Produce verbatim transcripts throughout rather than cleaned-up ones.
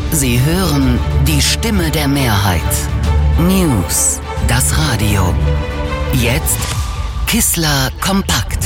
Sie hören die Stimme der Mehrheit. News, das Radio. Jetzt Kissler kompakt.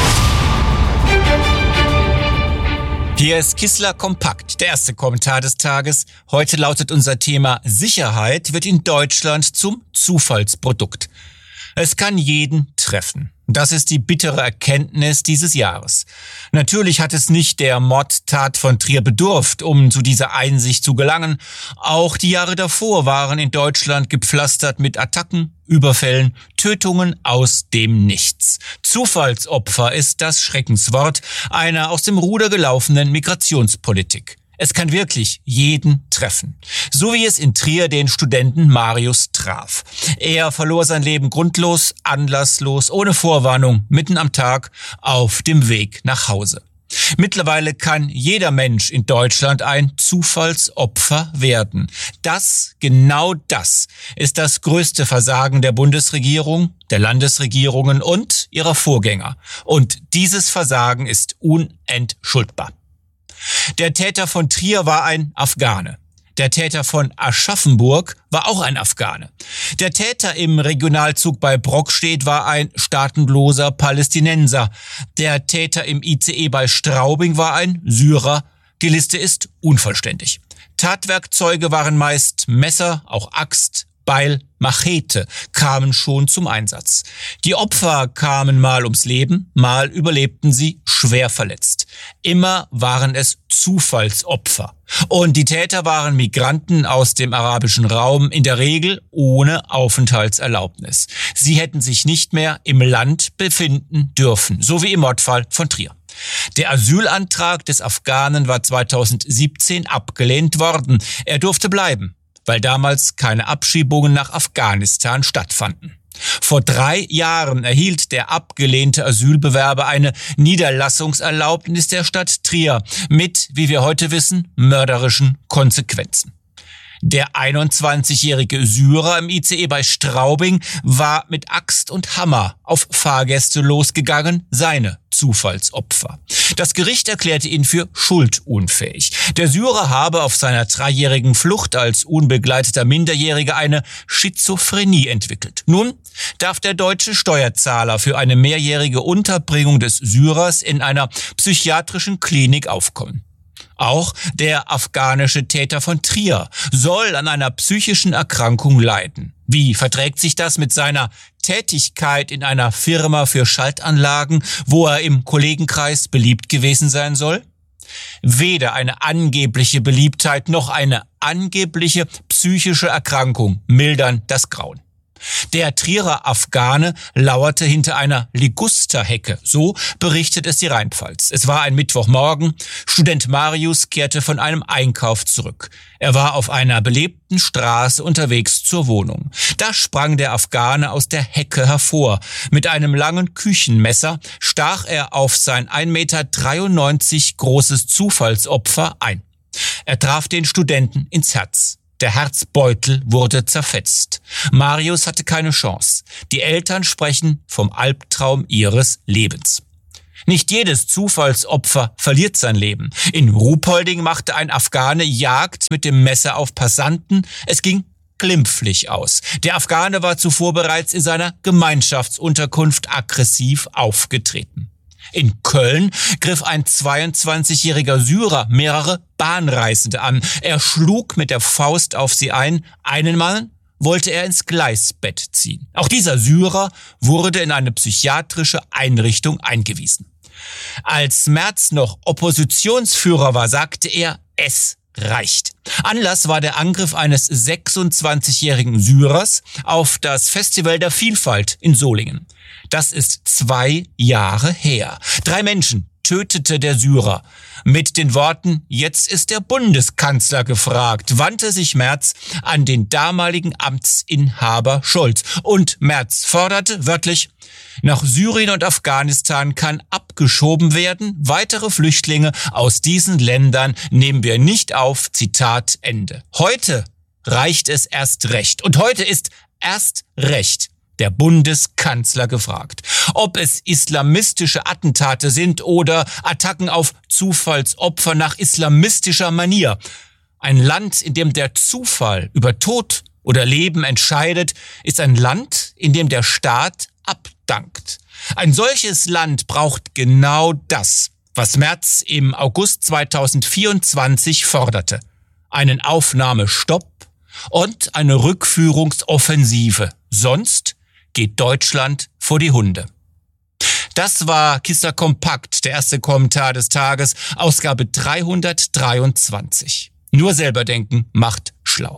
Hier ist Kissler kompakt, der erste Kommentar des Tages. Heute lautet unser Thema: Sicherheit wird in Deutschland zum Zufallsprodukt. Es kann jeden treffen. Das ist die bittere Erkenntnis dieses Jahres. Natürlich hat es nicht der Mordtat von Trier bedurft, um zu dieser Einsicht zu gelangen. Auch die Jahre davor waren in Deutschland gepflastert mit Attacken, Überfällen, Tötungen aus dem Nichts. Zufallsopfer ist das Schreckenswort einer aus dem Ruder gelaufenen Migrationspolitik. Es kann wirklich jeden treffen. So wie es in Trier den Studenten Marius traf. Er verlor sein Leben grundlos, anlasslos, ohne Vorwarnung, mitten am Tag, auf dem Weg nach Hause. Mittlerweile kann jeder Mensch in Deutschland ein Zufallsopfer werden. Das, genau das, ist das größte Versagen der Bundesregierung, der Landesregierungen und ihrer Vorgänger. Und dieses Versagen ist unentschuldbar. Der Täter von Trier war ein Afghane. Der Täter von Aschaffenburg war auch ein Afghane. Der Täter im Regionalzug bei Brockstedt war ein staatenloser Palästinenser. Der Täter im I C E bei Straubing war ein Syrer. Die Liste ist unvollständig. Tatwerkzeuge waren meist Messer, auch Axt, Beil, Machete kamen schon zum Einsatz. Die Opfer kamen mal ums Leben, mal überlebten sie schwer verletzt. Immer waren es Zufallsopfer. Und die Täter waren Migranten aus dem arabischen Raum, in der Regel ohne Aufenthaltserlaubnis. Sie hätten sich nicht mehr im Land befinden dürfen, so wie im Mordfall von Trier. Der Asylantrag des Afghanen war zweitausendsiebzehn abgelehnt worden. Er durfte bleiben, weil damals keine Abschiebungen nach Afghanistan stattfanden. Vor drei Jahren erhielt der abgelehnte Asylbewerber eine Niederlassungserlaubnis der Stadt Trier mit, wie wir heute wissen, mörderischen Konsequenzen. Der einundzwanzigjährige Syrer im I C E bei Straubing war mit Axt und Hammer auf Fahrgäste losgegangen, seine Zufallsopfer. Das Gericht erklärte ihn für schuldunfähig. Der Syrer habe auf seiner dreijährigen Flucht als unbegleiteter Minderjähriger eine Schizophrenie entwickelt. Nun darf der deutsche Steuerzahler für eine mehrjährige Unterbringung des Syrers in einer psychiatrischen Klinik aufkommen. Auch der afghanische Täter von Trier soll an einer psychischen Erkrankung leiden. Wie verträgt sich das mit seiner Tätigkeit in einer Firma für Schaltanlagen, wo er im Kollegenkreis beliebt gewesen sein soll? Weder eine angebliche Beliebtheit noch eine angebliche psychische Erkrankung mildern das Grauen. Der Trierer Afghane lauerte hinter einer Ligusterhecke, so berichtet es die Rheinpfalz. Es war ein Mittwochmorgen, Student Marius kehrte von einem Einkauf zurück. Er war auf einer belebten Straße unterwegs zur Wohnung. Da sprang der Afghane aus der Hecke hervor. Mit einem langen Küchenmesser stach er auf sein ein Meter dreiundneunzig großes Zufallsopfer ein. Er traf den Studenten ins Herz. Der Herzbeutel wurde zerfetzt. Marius hatte keine Chance. Die Eltern sprechen vom Albtraum ihres Lebens. Nicht jedes Zufallsopfer verliert sein Leben. In Ruhpolding machte ein Afghane Jagd mit dem Messer auf Passanten. Es ging glimpflich aus. Der Afghane war zuvor bereits in seiner Gemeinschaftsunterkunft aggressiv aufgetreten. In Köln griff ein zweiundzwanzigjähriger Syrer mehrere Bahnreisende an. Er schlug mit der Faust auf sie ein. Einen Mann wollte er ins Gleisbett ziehen. Auch dieser Syrer wurde in eine psychiatrische Einrichtung eingewiesen. Als Merz noch Oppositionsführer war, sagte er, es reicht. Anlass war der Angriff eines sechsundzwanzigjährigen Syrers auf das Festival der Vielfalt in Solingen. Das ist zwei Jahre her. Drei Menschen tötete der Syrer. Mit den Worten, jetzt ist der Bundeskanzler gefragt, wandte sich Merz an den damaligen Amtsinhaber Scholz. Und Merz forderte wörtlich, nach Syrien und Afghanistan kann abgeschoben werden. Weitere Flüchtlinge aus diesen Ländern nehmen wir nicht auf. Zitat Ende. Heute reicht es erst recht. Und heute ist erst recht der Bundeskanzler gefragt. Ob es islamistische Attentate sind oder Attacken auf Zufallsopfer nach islamistischer Manier. Ein Land, in dem der Zufall über Tod oder Leben entscheidet, ist ein Land, in dem der Staat abdankt. Ein solches Land braucht genau das, was Merz im August zweitausendvierundzwanzig forderte. Einen Aufnahmestopp und eine Rückführungsoffensive. Sonst geht Deutschland vor die Hunde. Das war Kissler Kompakt, der erste Kommentar des Tages, Ausgabe dreihundertdreiundzwanzig. Nur selber denken macht schlau.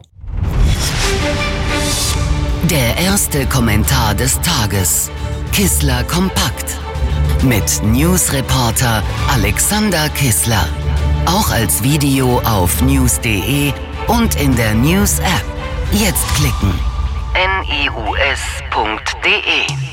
Der erste Kommentar des Tages. Kissler Kompakt. Mit Newsreporter Alexander Kissler. Auch als Video auf news punkt de und in der News-App. Jetzt klicken. news punkt de